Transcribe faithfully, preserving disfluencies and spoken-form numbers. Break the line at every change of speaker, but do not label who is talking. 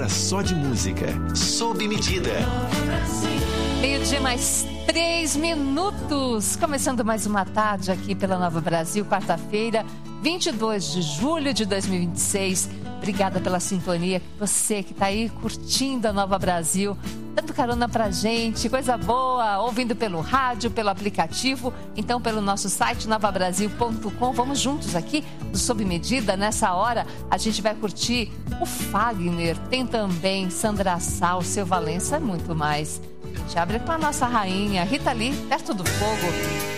hora só de música. Sob medida.
Meio-dia mais três minutos. Começando mais uma tarde aqui pela Nova Brasil, quarta-feira, vinte e dois de julho de dois mil e vinte e seis. Obrigada pela sintonia. Você que está aí curtindo a Nova Brasil, dando carona pra gente, coisa boa, ouvindo pelo rádio, pelo aplicativo, então pelo nosso site nova brasil ponto com. Vamos juntos aqui do Sob Medida. Nessa hora a gente vai curtir o Fagner, tem também Sandra Sá, o Seu Valença, muito mais. A gente abre com a nossa rainha Rita Lee, Perto do Fogo.